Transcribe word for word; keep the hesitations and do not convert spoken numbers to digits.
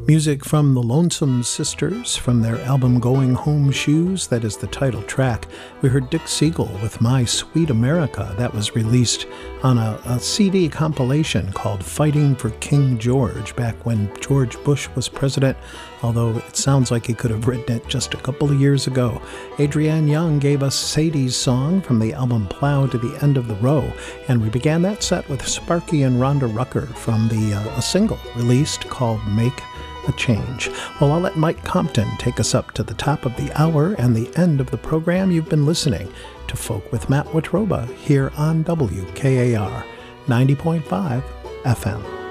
Music from the Lonesome Sisters from their album Going Home Shoes, that is the title track. We heard Dick Siegel with My Sweet America, that was released on a, a C D compilation called Fighting for King George back when George Bush was president, although it sounds like he could have written it just a couple of years ago. Adrienne Young gave us Sadie's Song from the album Plow to the End of the Row, and we began that set with Sparky and Rhonda Rucker from the uh, a single released called Make a Change. Well, I'll let Mike Compton take us up to the top of the hour and the end of the program. You've been listening to Folk with Matt Watroba here on W K A R ninety point five F M.